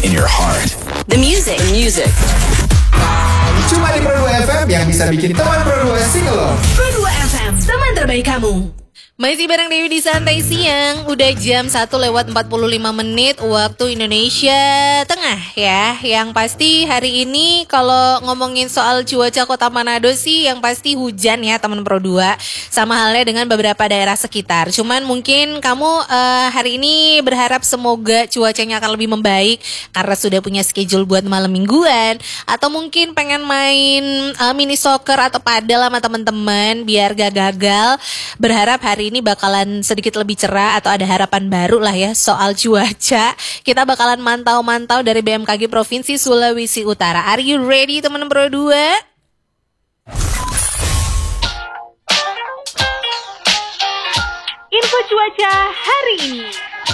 in your heart. The music. Cuma di Pro 2 FM yang bisa bikin teman Pro 2 sing along. Pro 2 FM, teman terbaik kamu. Masih bareng Dewi di Santai Siang. Udah jam 1:45 waktu Indonesia Tengah ya. Yang pasti hari ini kalau ngomongin soal cuaca Kota Manado sih yang pasti hujan ya teman Pro 2. Sama halnya dengan beberapa daerah sekitar. Cuman mungkin kamu hari ini berharap semoga cuacanya akan lebih membaik karena sudah punya schedule buat malam mingguan. Atau mungkin pengen main mini soccer atau padel sama teman-teman biar gak gagal. Berharap hari ini bakalan sedikit lebih cerah atau ada harapan baru lah ya soal cuaca. Kita bakalan mantau-mantau dari BMKG Provinsi Sulawesi Utara. Are you ready teman Pro 2? Info cuaca hari ini.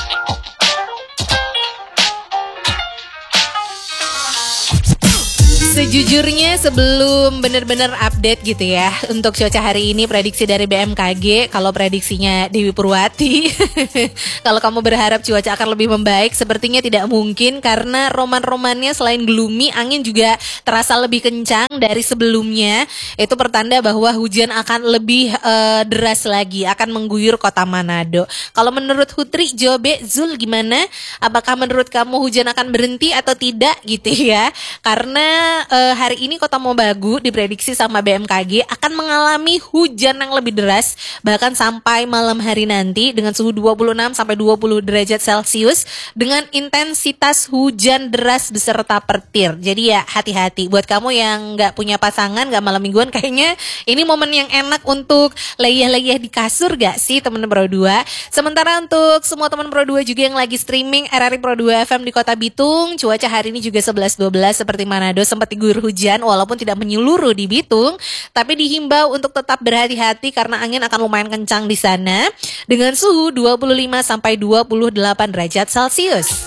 Sejujurnya sebelum benar-benar update gitu ya untuk cuaca hari ini prediksi dari BMKG, kalau prediksinya Dewi Purwati kalau kamu berharap cuaca akan lebih membaik sepertinya tidak mungkin karena roman-romannya selain gloomy, angin juga terasa lebih kencang dari sebelumnya. Itu pertanda bahwa hujan akan lebih deras lagi, akan mengguyur Kota Manado. Kalau menurut Hutri, Jobe, Zul gimana? Apakah menurut kamu hujan akan berhenti atau tidak gitu ya? Karena hari ini Kota Mobagu diprediksi sama BMKG akan mengalami hujan yang lebih deras bahkan sampai malam hari nanti dengan suhu 26 sampai 20 derajat Celcius dengan intensitas hujan deras beserta petir. Jadi ya hati-hati buat kamu yang nggak punya pasangan, nggak malam mingguan, kayaknya ini momen yang enak untuk leyeh-leyeh di kasur gak sih teman Pro 2. Sementara untuk semua teman Pro 2 juga yang lagi streaming RRI Pro 2 FM di Kota Bitung, cuaca hari ini juga 11-12 seperti Manado, sempat diguyur hujan walaupun tidak menyeluruh di Bitung, tapi dihimbau untuk tetap berhati-hati karena angin akan lumayan kencang di sana dengan suhu 25 sampai 28 derajat Celcius.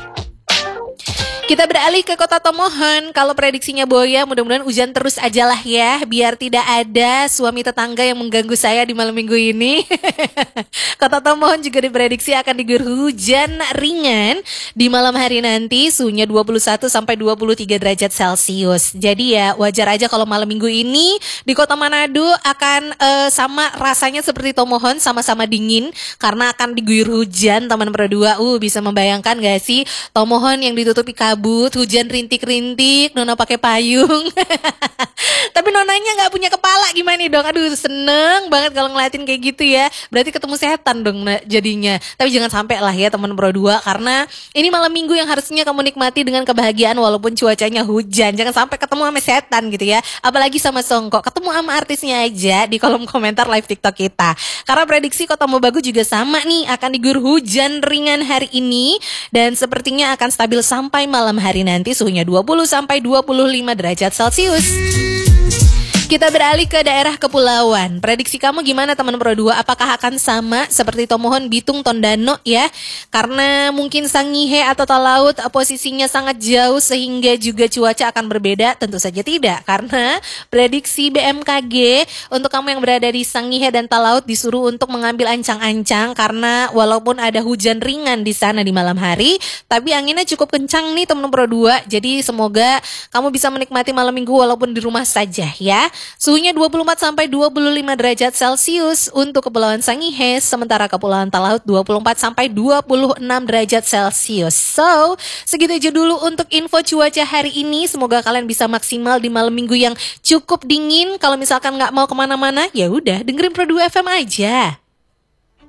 Kita beralih ke Kota Tomohon. Kalau prediksinya Boya, mudah-mudahan hujan terus aja lah ya, biar tidak ada suami tetangga yang mengganggu saya di malam minggu ini. Kota Tomohon juga diprediksi akan diguyur hujan ringan di malam hari nanti, suhunya 21 sampai 23 derajat Celcius. Jadi ya wajar aja kalau malam minggu ini di Kota Manado akan sama rasanya seperti Tomohon, sama-sama dingin karena akan diguyur hujan teman Pro 2. Bisa membayangkan gak sih Tomohon yang ditutupi kabut, hujan rintik-rintik, Nona pakai payung. Tapi Nonanya nggak punya kepala, gimana nih dong? Aduh, seneng banget kalau ngeliatin kayak gitu ya. Berarti ketemu setan dong jadinya. Tapi jangan sampai lah ya teman Pro 2, karena ini malam minggu yang harusnya kamu nikmati dengan kebahagiaan walaupun cuacanya hujan. Jangan sampai ketemu sama setan gitu ya. Apalagi sama Songkok, ketemu sama artisnya aja di kolom komentar live TikTok kita. Karena prediksi Kota Mobagu juga sama nih, akan diguyur hujan ringan hari ini dan sepertinya akan stabil sampai malam hari nanti, suhunya 20 sampai 25 derajat Celcius. Kita beralih ke daerah kepulauan. Prediksi kamu gimana teman Pro 2? Apakah akan sama seperti Tomohon, Bitung, Tondano ya? Karena mungkin Sangihe atau Talaut posisinya sangat jauh sehingga juga cuaca akan berbeda? Tentu saja tidak. Karena prediksi BMKG untuk kamu yang berada di Sangihe dan Talaut disuruh untuk mengambil ancang-ancang karena walaupun ada hujan ringan di sana di malam hari, tapi anginnya cukup kencang nih teman Pro 2. Jadi semoga kamu bisa menikmati malam minggu walaupun di rumah saja ya. Suhunya 24 sampai 25 derajat Celcius untuk Kepulauan Sangihe, sementara Kepulauan Talaut 24 sampai 26 derajat Celcius. So, segitu aja dulu untuk info cuaca hari ini. Semoga kalian bisa maksimal di malam minggu yang cukup dingin. Kalau misalkan nggak mau kemana-mana, ya udah dengerin Pro 2 FM aja.